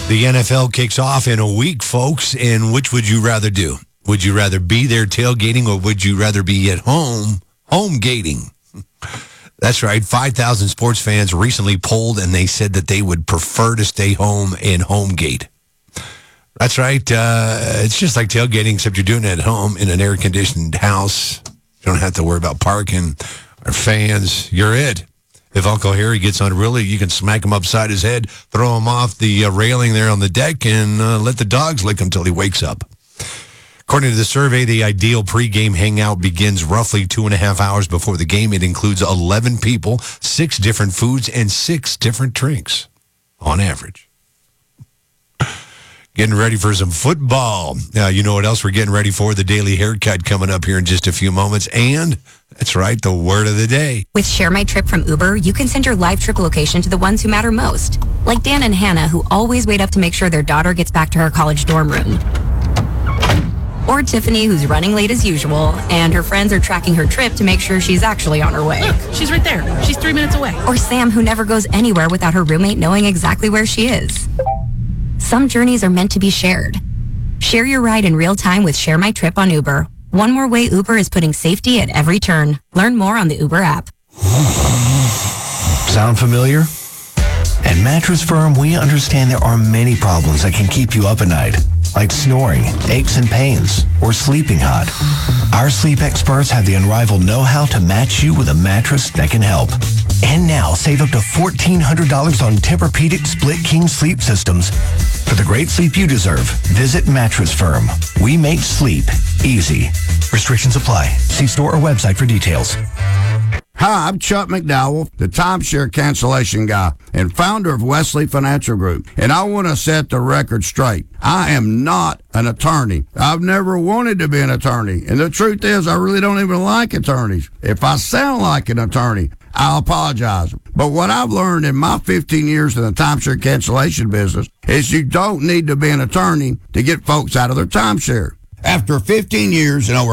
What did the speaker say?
The NFL kicks off in a week, folks, and which would you rather do? Would you rather be there tailgating or would you rather be at home gating? That's right. 5,000 sports fans recently polled, and they said that they would prefer to stay home and home gate. That's right. It's just like tailgating, except you're doing it at home in an air-conditioned house. You don't have to worry about parking or fans. You're it. If Uncle Harry gets unruly, you can smack him upside his head, throw him off the railing there on the deck, and let the dogs lick him until he wakes up. According to the survey, the ideal pregame hangout begins roughly 2.5 hours before the game. It includes 11 people, 6 different foods, and 6 different drinks on average. Getting ready for some football. You know what else we're getting ready for? The Daily Haircut coming up here in just a few moments. And that's right, the word of the day. With Share My Trip from Uber, you can send your live trip location to the ones who matter most. Like Dan and Hannah, who always wait up to make sure their daughter gets back to her college dorm room. Or Tiffany, who's running late as usual, and her friends are tracking her trip to make sure she's actually on her way. Look, she's right there. She's 3 minutes away. Or Sam, who never goes anywhere without her roommate knowing exactly where she is. Some journeys are meant to be shared. Share your ride in real time with Share My Trip on Uber. One more way Uber is putting safety at every turn. Learn more on the Uber app. Sound familiar? At Mattress Firm, we understand there are many problems that can keep you up at night, like snoring, aches and pains, or sleeping hot. Our sleep experts have the unrivaled know-how to match you with a mattress that can help. And now, save up to $1,400 on Tempur-Pedic Split King sleep systems. For the great sleep you deserve, visit Mattress Firm. We make sleep easy. Restrictions apply. See store or website for details. Hi, I'm Chuck McDowell, the timeshare cancellation guy and founder of Wesley Financial Group. And I want to set the record straight. I am not an attorney. I've never wanted to be an attorney. And the truth is, I really don't even like attorneys. If I sound like an attorney, I'll apologize. But what I've learned in my 15 years in the timeshare cancellation business is you don't need to be an attorney to get folks out of their timeshare. After 15 years and over